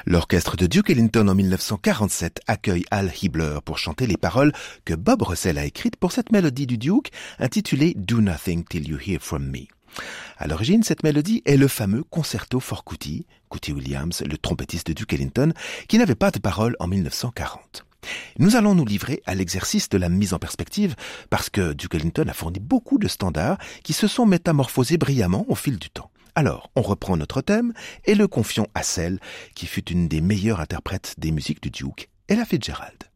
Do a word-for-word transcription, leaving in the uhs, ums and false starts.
L'orchestre de Duke Ellington en mille neuf cent quarante-sept accueille Al Hibbler pour chanter les paroles que Bob Russell a écrites pour cette mélodie du Duke intitulée Do Nothing Till You Hear From Me. À l'origine, cette mélodie est le fameux concerto for Cootie, Cootie Williams, le trompettiste de Duke Ellington, qui n'avait pas de paroles en mille neuf cent quarante. Nous allons nous livrer à l'exercice de la mise en perspective parce que Duke Ellington a fourni beaucoup de standards qui se sont métamorphosés brillamment au fil du temps. Alors, on reprend notre thème et le confions à celle qui fut une des meilleures interprètes des musiques du Duke, Ella Fitzgerald.